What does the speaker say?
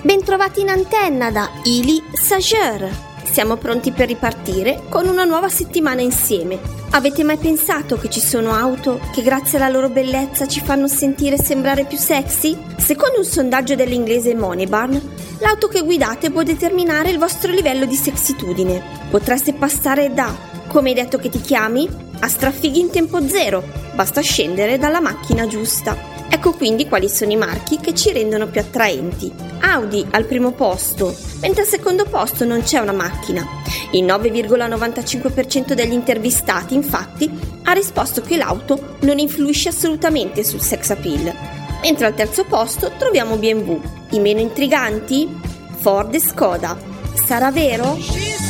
Bentrovati in antenna da Ili Sager. Siamo pronti per ripartire con una nuova settimana insieme. Avete mai pensato che ci sono auto che grazie alla loro bellezza ci fanno sentire e sembrare più sexy? Secondo un sondaggio dell'inglese Moneybarn, l'auto che guidate può determinare il vostro livello di sexitudine. Potreste passare da "come hai detto che ti chiami?" a "strafighi in tempo zero". Basta scendere dalla macchina giusta. Ecco quindi quali sono i marchi che ci rendono più attraenti. Audi al primo posto, mentre al secondo posto non c'è una macchina. Il 9,95% degli intervistati, infatti, ha risposto che l'auto non influisce assolutamente sul sex appeal. Mentre al terzo posto troviamo BMW. I meno intriganti? Ford e Skoda. Sarà vero?